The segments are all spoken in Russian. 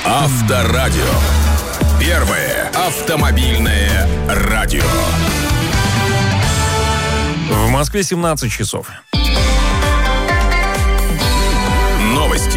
Авторадио. Первое автомобильное радио. В Москве 17 часов. Новости.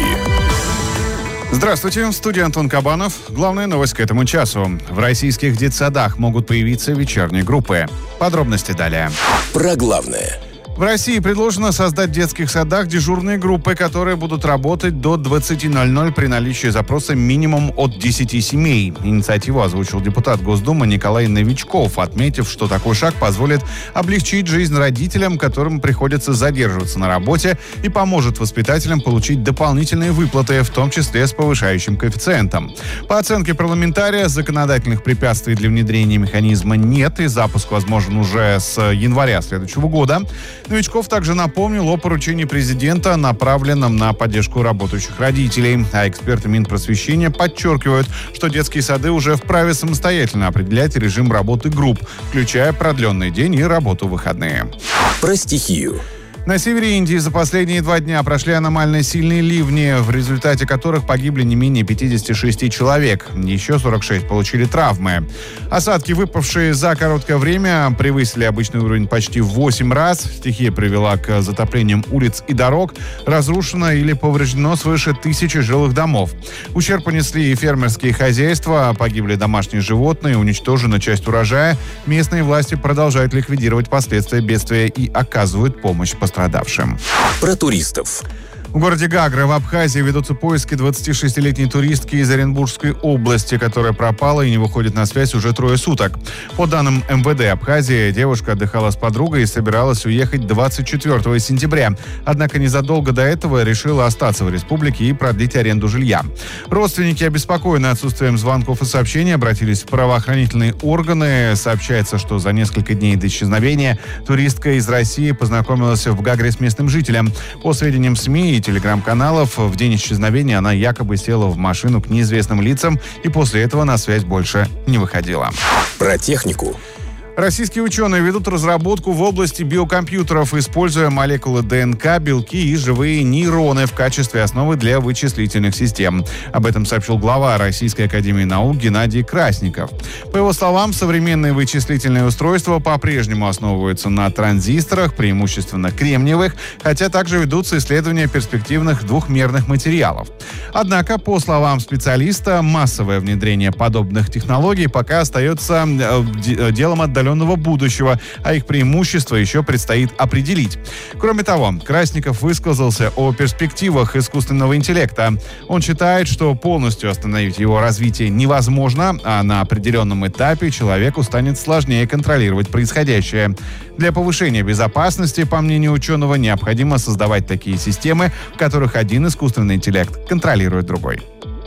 Здравствуйте, в студии Антон Кабанов. Главная новость к этому часу. В российских детсадах могут появиться вечерние группы. Подробности далее. Про главное. В России предложено создать в детских садах дежурные группы, которые будут работать до 20:00 при наличии запроса минимум от 10 семей. Инициативу озвучил депутат Госдумы Николай Новичков, отметив, что такой шаг позволит облегчить жизнь родителям, которым приходится задерживаться на работе, и поможет воспитателям получить дополнительные выплаты, в том числе с повышающим коэффициентом. По оценке парламентария, законодательных препятствий для внедрения механизма нет, и запуск возможен уже с января следующего года. Новичков также напомнил о поручении президента, направленном на поддержку работающих родителей. А эксперты Минпросвещения подчеркивают, что детские сады уже вправе самостоятельно определять режим работы групп, включая продленный день и работу в выходные. Про стихию. На севере Индии за последние 2 дня прошли аномально сильные ливни, в результате которых погибли не менее 56 человек. Еще 46 получили травмы. Осадки, выпавшие за короткое время, превысили обычный уровень почти в 8 раз. Стихия привела к затоплениям улиц и дорог. Разрушено или повреждено свыше 1000 жилых домов. Ущерб понесли и фермерские хозяйства, погибли домашние животные, уничтожена часть урожая. Местные власти продолжают ликвидировать последствия бедствия и оказывают помощь пострадавшим. Про туристов. В городе Гагра в Абхазии ведутся поиски 26-летней туристки из Оренбургской области, которая пропала и не выходит на связь уже 3 суток. По данным МВД Абхазии, девушка отдыхала с подругой и собиралась уехать 24 сентября. Однако незадолго до этого решила остаться в республике и продлить аренду жилья. Родственники, обеспокоены отсутствием звонков и сообщений, обратились в правоохранительные органы. Сообщается, что за несколько дней до исчезновения туристка из России познакомилась в Гагре с местным жителем. По сведениям СМИ и телеграм-каналов, в день исчезновения она якобы села в машину к неизвестным лицам и после этого на связь больше не выходила. Про технику. Российские ученые ведут разработку в области биокомпьютеров, используя молекулы ДНК, белки и живые нейроны в качестве основы для вычислительных систем. Об этом сообщил глава Российской академии наук Геннадий Красников. По его словам, современные вычислительные устройства по-прежнему основываются на транзисторах, преимущественно кремниевых, хотя также ведутся исследования перспективных двухмерных материалов. Однако, по словам специалиста, массовое внедрение подобных технологий пока остается делом отдаленного будущего, а их преимущества еще предстоит определить. Кроме того, Красников высказался о перспективах искусственного интеллекта. Он считает, что полностью остановить его развитие невозможно, а на определенном этапе человеку станет сложнее контролировать происходящее. Для повышения безопасности, по мнению ученого, необходимо создавать такие системы, в которых один искусственный интеллект контролирует другой.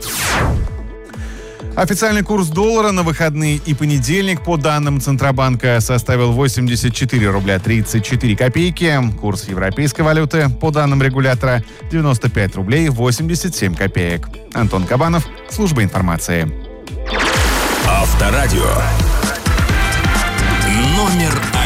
Официальный курс доллара на выходные и понедельник, по данным Центробанка, составил 84 рубля 34 копейки. Курс европейской валюты, по данным регулятора, 95 рублей 87 копеек. Антон Кабанов, служба информации. Авторадио. Номер 1.